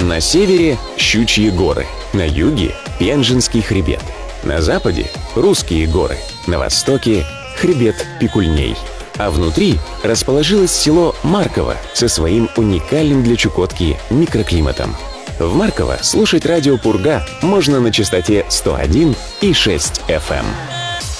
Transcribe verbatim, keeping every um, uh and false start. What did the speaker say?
На севере – Щучьи горы, на юге – Пенжинский хребет, на западе – Русские горы, на востоке – хребет Пикульней. А внутри расположилось село Марково со своим уникальным для Чукотки микроклиматом. В Марково слушать радио «Пурга» можно на частоте сто один и шесть эф эм.